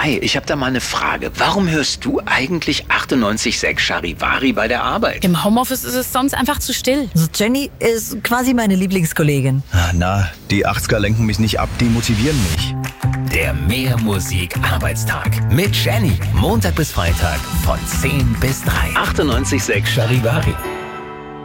Hi, ich habe da mal eine Frage. Warum hörst du eigentlich 98.6 Charivari bei der Arbeit? Im Homeoffice ist es sonst einfach zu still. Also Jenny ist quasi meine Lieblingskollegin. Die 80er lenken mich nicht ab, die motivieren mich. Der Mehr Musik Arbeitstag mit Jenny. Montag bis Freitag von 10 bis 3. 98.6 Charivari.